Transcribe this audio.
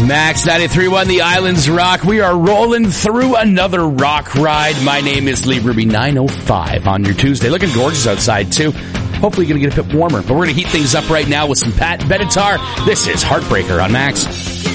Max 93.1, the Islands Rock. We are rolling through another rock ride. My name is Lee Ruby, 9:05 on your Tuesday. Looking gorgeous outside, too. Hopefully going to get a bit warmer. But we're going to heat things up right now with some Pat Benatar. This is Heartbreaker on Max.